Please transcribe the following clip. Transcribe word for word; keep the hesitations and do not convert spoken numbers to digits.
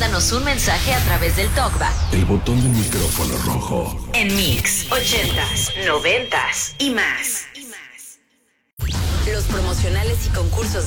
mándanos un mensaje a través del TalkBack. El botón del micrófono rojo. En Mix, ochentas, noventas y más. Los promocionales y concursos